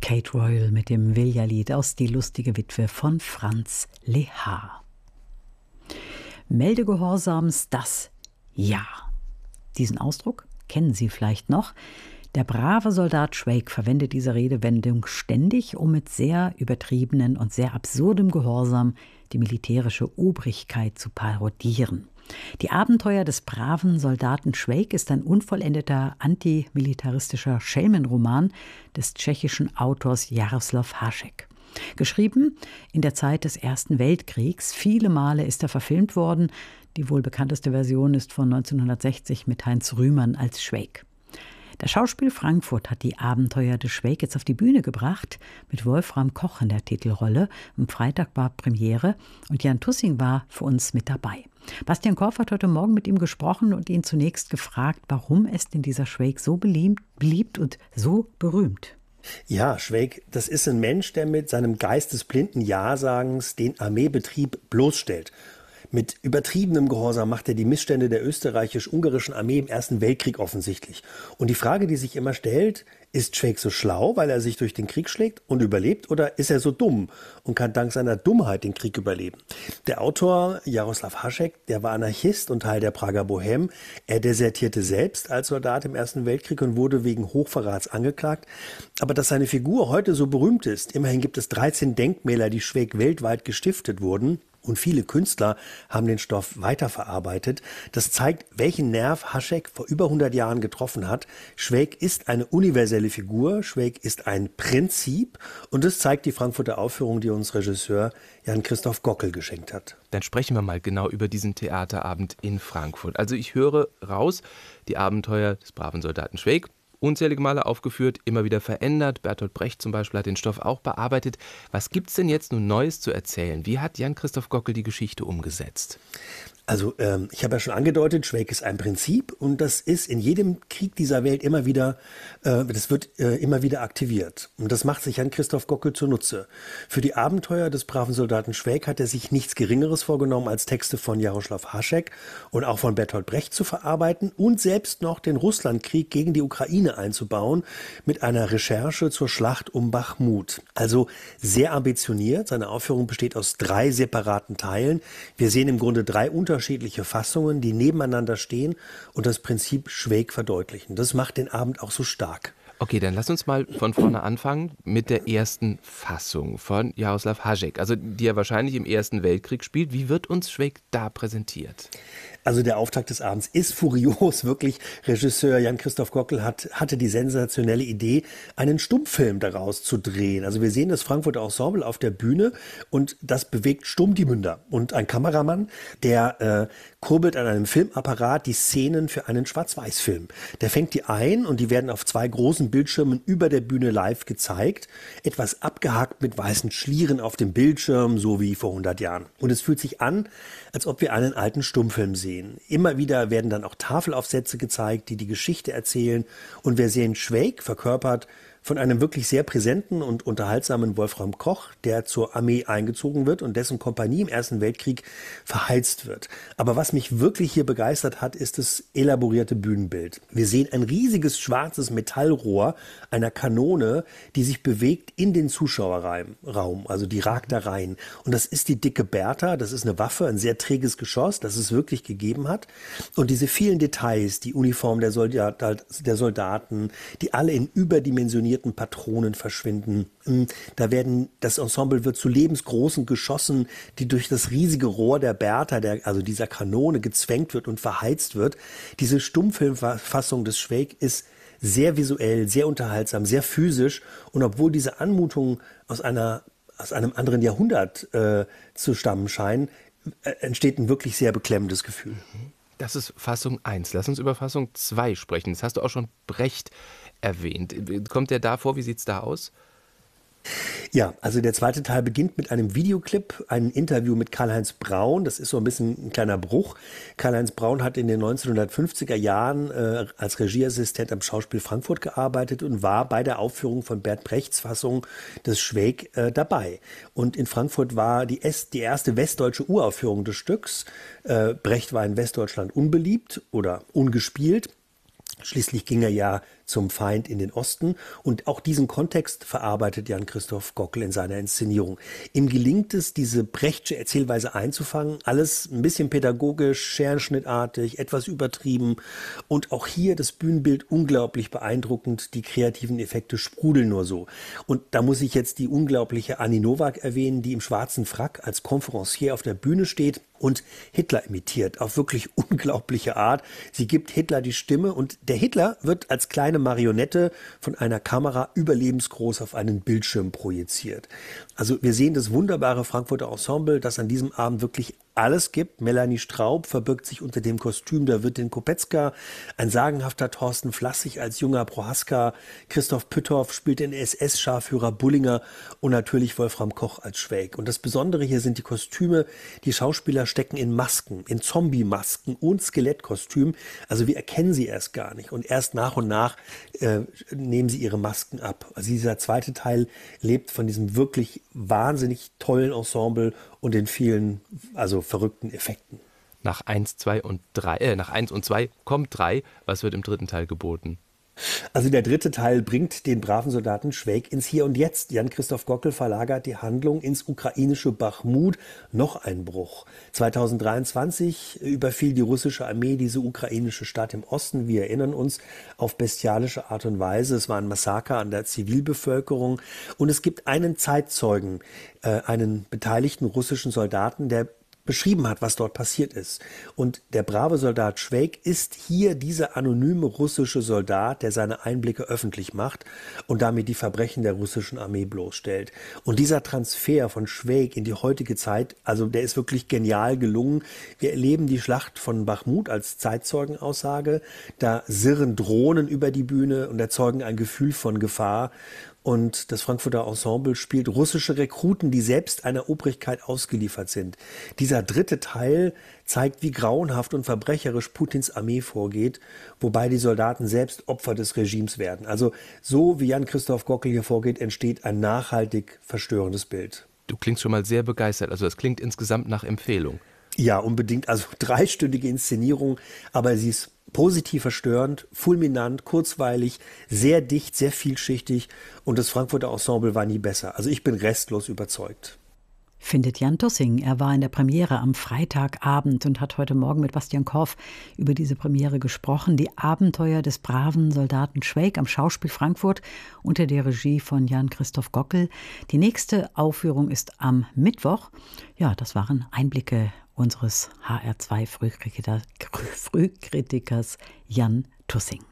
Kate Royal mit dem Vilja-Lied aus Die lustige Witwe von Franz Lehár. Meldegehorsams das Ja. Diesen Ausdruck kennen Sie vielleicht noch. Der brave Soldat Schweik verwendet diese Redewendung ständig, um mit sehr übertriebenen und sehr absurdem Gehorsam die militärische Obrigkeit zu parodieren. Die Abenteuer des braven Soldaten Schweik ist ein unvollendeter antimilitaristischer Schelmenroman des tschechischen Autors Jaroslav Hašek. Geschrieben in der Zeit des Ersten Weltkriegs. Viele Male ist er verfilmt worden. Die wohl bekannteste Version ist von 1960 mit Heinz Rühmann als Schweik. Das Schauspiel Frankfurt hat die Abenteuer des Schweik jetzt auf die Bühne gebracht, mit Wolfram Koch in der Titelrolle. Am Freitag war Premiere und Jan Tussing war für uns mit dabei. Bastian Korf hat heute Morgen mit ihm gesprochen und ihn zunächst gefragt, warum ist denn dieser Schweik so beliebt und so berühmt? Ja, Schweik, das ist ein Mensch, der mit seinem geistesblinden Ja-Sagens den Armeebetrieb bloßstellt. Mit übertriebenem Gehorsam macht er die Missstände der österreichisch-ungarischen Armee im Ersten Weltkrieg offensichtlich. Und die Frage, die sich immer stellt, ist Schweik so schlau, weil er sich durch den Krieg schlägt und überlebt, oder ist er so dumm und kann dank seiner Dummheit den Krieg überleben? Der Autor Jaroslav Hašek, der war Anarchist und Teil der Prager Bohème. Er desertierte selbst als Soldat im Ersten Weltkrieg und wurde wegen Hochverrats angeklagt. Aber dass seine Figur heute so berühmt ist, immerhin gibt es 13 Denkmäler, die Schweik weltweit gestiftet wurden. Und viele Künstler haben den Stoff weiterverarbeitet. Das zeigt, welchen Nerv Hašek vor über 100 Jahren getroffen hat. Schweik ist eine universelle Figur, Schweik ist ein Prinzip. Und das zeigt die Frankfurter Aufführung, die uns Regisseur Jan-Christoph Gockel geschenkt hat. Dann sprechen wir mal genau über diesen Theaterabend in Frankfurt. Also ich höre raus, die Abenteuer des braven Soldaten Schweik, unzählige Male aufgeführt, immer wieder verändert. Bertolt Brecht zum Beispiel hat den Stoff auch bearbeitet. Was gibt's denn jetzt nun Neues zu erzählen? Wie hat Jan-Christoph Gockel die Geschichte umgesetzt? Also ich habe ja schon angedeutet, Schweik ist ein Prinzip und das ist in jedem Krieg dieser Welt immer wieder, das wird immer wieder aktiviert. Und das macht sich Jan-Christoph Gockel zunutze. Für die Abenteuer des braven Soldaten Schweik hat er sich nichts Geringeres vorgenommen, als Texte von Jaroslav Hašek und auch von Bertolt Brecht zu verarbeiten und selbst noch den Russlandkrieg gegen die Ukraine einzubauen mit einer Recherche zur Schlacht um Bachmut. Also sehr ambitioniert. Seine Aufführung besteht aus 3 separaten Teilen. Wir sehen im Grunde 3 unterschiedliche Fassungen, die nebeneinander stehen und das Prinzip Schweik verdeutlichen. Das macht den Abend auch so stark. Okay, dann lass uns mal von vorne anfangen mit der ersten Fassung von Jaroslav Hašek, also die er wahrscheinlich im Ersten Weltkrieg spielt. Wie wird uns Schweik da präsentiert? Also der Auftakt des Abends ist furios, wirklich. Regisseur Jan-Christoph Gockel hatte die sensationelle Idee, einen Stummfilm daraus zu drehen. Also wir sehen das Frankfurter Ensemble auf der Bühne und das bewegt stumm die Münder. Und ein Kameramann, der kurbelt an einem Filmapparat die Szenen für einen Schwarz-Weiß-Film. Der fängt die ein und die werden auf 2 großen Bildschirmen über der Bühne live gezeigt. Etwas abgehackt mit weißen Schlieren auf dem Bildschirm, so wie vor 100 Jahren. Und es fühlt sich an, als ob wir einen alten Stummfilm sehen. Immer wieder werden dann auch Tafelaufsätze gezeigt, die die Geschichte erzählen. Und wir sehen Schweik verkörpert von einem wirklich sehr präsenten und unterhaltsamen Wolfram Koch, der zur Armee eingezogen wird und dessen Kompanie im Ersten Weltkrieg verheizt wird. Aber was mich wirklich hier begeistert hat, ist das elaborierte Bühnenbild. Wir sehen ein riesiges schwarzes Metallrohr einer Kanone, die sich bewegt in den Zuschauerraum, also die ragt da rein. Und das ist die dicke Bertha, das ist eine Waffe, ein sehr träges Geschoss, das es wirklich gegeben hat. Und diese vielen Details, die Uniform der Soldaten, die alle in überdimensionierten Patronen verschwinden. Das Ensemble wird zu lebensgroßen Geschossen, die durch das riesige Rohr der Bertha, also dieser Kanone, gezwängt wird und verheizt wird. Diese Stummfilmfassung des Schweik ist sehr visuell, sehr unterhaltsam, sehr physisch. Und obwohl diese Anmutungen aus einem anderen Jahrhundert zu stammen scheinen, entsteht ein wirklich sehr beklemmendes Gefühl. Das ist Fassung 1. Lass uns über Fassung 2 sprechen. Das hast du auch schon Brecht erwähnt. Kommt der da vor? Wie sieht es da aus? Ja, also der zweite Teil beginnt mit einem Videoclip, einem Interview mit Karl-Heinz Braun. Das ist so ein bisschen ein kleiner Bruch. Karl-Heinz Braun hat in den 1950er Jahren als Regieassistent am Schauspiel Frankfurt gearbeitet und war bei der Aufführung von Bert Brechts Fassung des Schweik dabei. Und in Frankfurt war die erste westdeutsche Uraufführung des Stücks. Brecht war in Westdeutschland unbeliebt oder ungespielt. Schließlich ging er ja zum Feind in den Osten. Und auch diesen Kontext verarbeitet Jan-Christoph Gockel in seiner Inszenierung. Ihm gelingt es, diese Brechtsche Erzählweise einzufangen. Alles ein bisschen pädagogisch, scherenschnittartig, etwas übertrieben. Und auch hier das Bühnenbild unglaublich beeindruckend. Die kreativen Effekte sprudeln nur so. Und da muss ich jetzt die unglaubliche Annie Nowak erwähnen, die im schwarzen Frack als Konferencier auf der Bühne steht und Hitler imitiert, auf wirklich unglaubliche Art. Sie gibt Hitler die Stimme und der Hitler wird als kleine Marionette von einer Kamera überlebensgroß auf einen Bildschirm projiziert. Also wir sehen das wunderbare Frankfurter Ensemble, das an diesem Abend wirklich alles gibt. Melanie Straub verbirgt sich unter dem Kostüm der Wirtin Kopetzka, ein sagenhafter Thorsten Flassig als junger Prohaska, Christoph Pütthoff spielt den SS-Scharführer Bullinger und natürlich Wolfram Koch als Schwäg. Und das Besondere hier sind die Kostüme. Die Schauspieler stecken in Masken, in Zombie-Masken und Skelettkostümen. Also wir erkennen sie erst gar nicht. Und erst nach und nach nehmen sie ihre Masken ab. Also dieser zweite Teil lebt von diesem wirklich wahnsinnig tollen Ensemble und den vielen, also verrückten Effekten. Nach 1 und 2 kommt 3. Was wird im dritten Teil geboten? Also der dritte Teil bringt den braven Soldaten Schwäg ins Hier und Jetzt. Jan-Christoph Gockel verlagert die Handlung ins ukrainische Bachmut. Noch ein Bruch. 2023 überfiel die russische Armee diese ukrainische Stadt im Osten. Wir erinnern uns, auf bestialische Art und Weise. Es war ein Massaker an der Zivilbevölkerung. Und es gibt einen Zeitzeugen, einen beteiligten russischen Soldaten, der beschrieben hat, was dort passiert ist. Und der brave Soldat Schwäg ist hier dieser anonyme russische Soldat, der seine Einblicke öffentlich macht und damit die Verbrechen der russischen Armee bloßstellt. Und dieser Transfer von Schwäg in die heutige Zeit, also der ist wirklich genial gelungen. Wir erleben die Schlacht von Bachmut als Zeitzeugenaussage. Da sirren Drohnen über die Bühne und erzeugen ein Gefühl von Gefahr. Und das Frankfurter Ensemble spielt russische Rekruten, die selbst einer Obrigkeit ausgeliefert sind. Dieser dritte Teil zeigt, wie grauenhaft und verbrecherisch Putins Armee vorgeht, wobei die Soldaten selbst Opfer des Regimes werden. Also so wie Jan-Christoph Gockel hier vorgeht, entsteht ein nachhaltig verstörendes Bild. Du klingst schon mal sehr begeistert. Also das klingt insgesamt nach Empfehlung. Ja, unbedingt. Also 3-stündige Inszenierung, aber sie ist positiv verstörend, fulminant, kurzweilig, sehr dicht, sehr vielschichtig und das Frankfurter Ensemble war nie besser. Also ich bin restlos überzeugt. Findet Jan Tussing. Er war in der Premiere am Freitagabend und hat heute Morgen mit Bastian Korff über diese Premiere gesprochen. Die Abenteuer des braven Soldaten Schwäg am Schauspiel Frankfurt unter der Regie von Jan-Christoph Gockel. Die nächste Aufführung ist am Mittwoch. Ja, das waren Einblicke unseres HR2 Frühkritikers Jan Tussing.